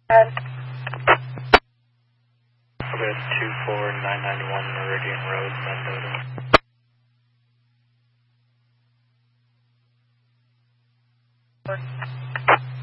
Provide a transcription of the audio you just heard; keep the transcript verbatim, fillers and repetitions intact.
And Okay, two four nine nine one Meridian Road, Mendota.